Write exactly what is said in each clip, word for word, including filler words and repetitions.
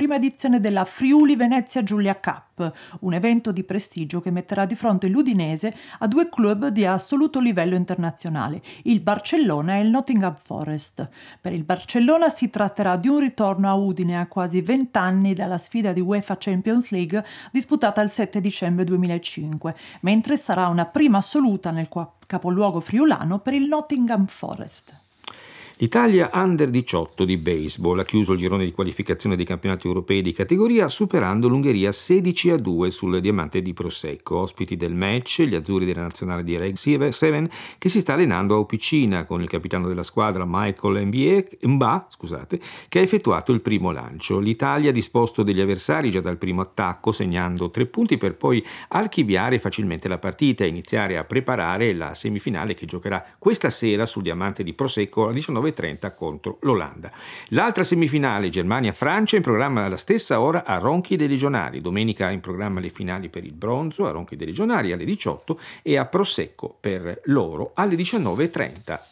prima edizione della Friuli Venezia Giulia Cup, un evento di prestigio che metterà di fronte l'Udinese a due club di assoluto livello internazionale, il Barcellona e il Nottingham Forest. Per il Barcellona si tratterà di un ritorno a Udine a quasi vent'anni dalla sfida di UEFA Champions League disputata il sette dicembre duemilacinque, mentre sarà una prima assoluta nel capoluogo friulano per il Nottingham Forest. L'Italia Under diciotto di baseball ha chiuso il girone di qualificazione dei campionati europei di categoria superando l'Ungheria sedici a due sul diamante di Prosecco. Ospiti del match gli azzurri della nazionale di Reg Seven che si sta allenando a Opicina con il capitano della squadra Michael Mba, scusate, che ha effettuato il primo lancio. L'Italia ha disposto degli avversari già dal primo attacco segnando tre punti per poi archiviare facilmente la partita e iniziare a preparare la semifinale che giocherà questa sera sul diamante di Prosecco alle diciannove e trenta contro l'Olanda. L'altra semifinale Germania-Francia in programma alla stessa ora a Ronchi dei Legionari. Domenica in programma le finali per il bronzo a Ronchi dei Legionari alle diciotto e a Prosecco per l'oro alle diciannove e trenta.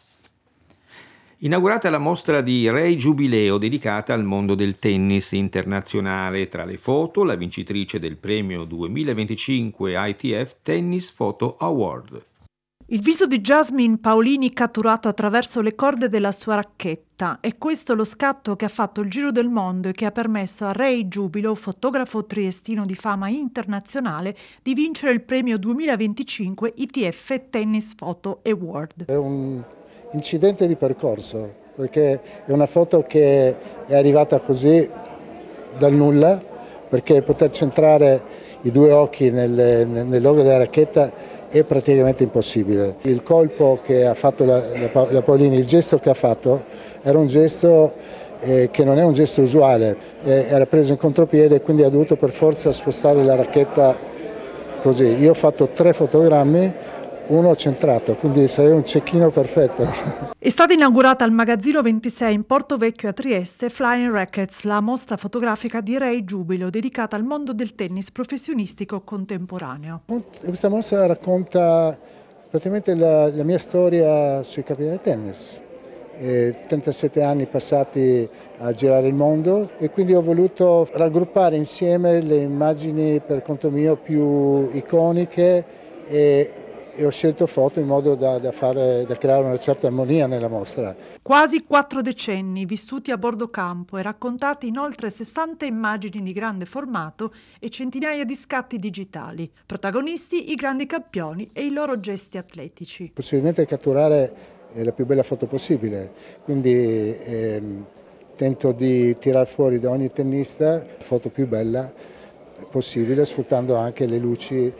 Inaugurata la mostra di Ray Giubileo dedicata al mondo del tennis internazionale. Tra le foto la vincitrice del premio duemilaventicinque I T F Tennis Photo Award. Il viso di Jasmine Paolini catturato attraverso le corde della sua racchetta. È questo lo scatto che ha fatto il giro del mondo e che ha permesso a Ray Giubilo, fotografo triestino di fama internazionale, di vincere il premio duemilaventicinque I T F Tennis Photo Award. È un incidente di percorso, perché è una foto che è arrivata così dal nulla, perché poter centrare i due occhi nel, nel logo della racchetta è praticamente impossibile. Il colpo che ha fatto la, la, la Paolini, il gesto che ha fatto, era un gesto eh, che non è un gesto usuale, eh, era preso in contropiede e quindi ha dovuto per forza spostare la racchetta così. Io ho fatto tre fotogrammi, uno centrato, quindi sarei un cecchino perfetto. È stata inaugurata al Magazzino ventisei in Porto Vecchio a Trieste Flying Rackets, la mostra fotografica di Ray Giubilo dedicata al mondo del tennis professionistico contemporaneo. Questa mostra racconta praticamente la, la mia storia sui capitani del tennis. E trentasette anni passati a girare il mondo e quindi ho voluto raggruppare insieme le immagini per conto mio più iconiche e e ho scelto foto in modo da, da, fare, da creare una certa armonia nella mostra. Quasi quattro decenni vissuti a bordo campo e raccontati in oltre sessanta immagini di grande formato e centinaia di scatti digitali. Protagonisti i grandi campioni e i loro gesti atletici. Possibilmente catturare la più bella foto possibile, quindi ehm, tento di tirar fuori da ogni tennista la foto più bella possibile, sfruttando anche le luci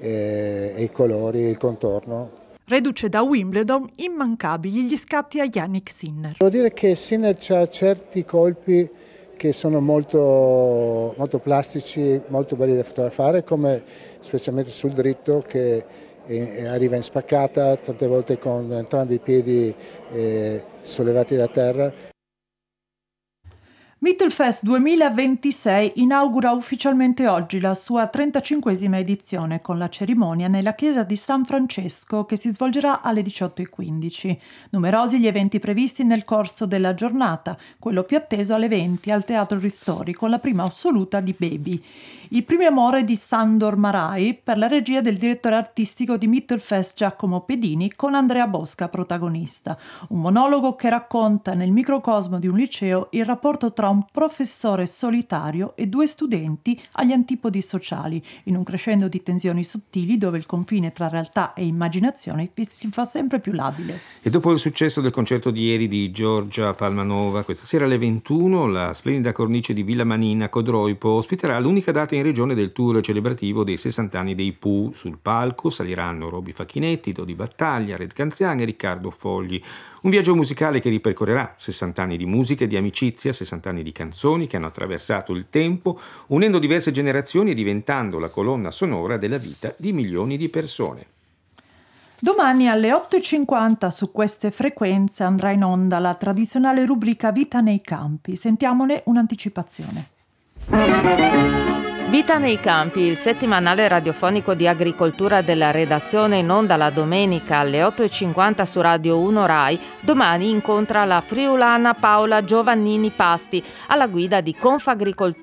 e i colori, il contorno. Reduce da Wimbledon immancabili gli scatti a Jannik Sinner. Devo dire che Sinner ha certi colpi che sono molto, molto plastici, molto belli da fotografare, come specialmente sul dritto che è, arriva in spaccata, tante volte con entrambi i piedi eh, sollevati da terra. Mittelfest duemilaventisei inaugura ufficialmente oggi la sua trentacinquesima edizione con la cerimonia nella chiesa di San Francesco che si svolgerà alle diciotto e quindici. Numerosi gli eventi previsti nel corso della giornata, quello più atteso alle venti al Teatro Ristori con la prima assoluta di Baby. Il primo amore di Sandor Marai per la regia del direttore artistico di Mittelfest Giacomo Pedini con Andrea Bosca protagonista. Un monologo che racconta nel microcosmo di un liceo il rapporto tra un professore solitario e due studenti agli antipodi sociali, in un crescendo di tensioni sottili dove il confine tra realtà e immaginazione si fa sempre più labile. E dopo il successo del concerto di ieri di Giorgia Palmanova, questa sera alle ventuno la splendida cornice di Villa Manina Codroipo ospiterà l'unica data in regione del tour celebrativo dei sessanta anni dei Pooh. Sul palco saliranno Roby Facchinetti, Dodi Battaglia, Red Canziani e Riccardo Fogli. Un viaggio musicale che ripercorrerà sessanta anni di musica e di amicizia, sessanta anni di canzoni che hanno attraversato il tempo, unendo diverse generazioni e diventando la colonna sonora della vita di milioni di persone. Domani alle otto e cinquanta su queste frequenze andrà in onda la tradizionale rubrica Vita nei campi. Sentiamone un'anticipazione. Vita nei campi, il settimanale radiofonico di agricoltura della redazione in onda la domenica alle otto e cinquanta su Radio uno Rai. Domani incontra la friulana Paola Giovannini Pasti alla guida di Confagricoltura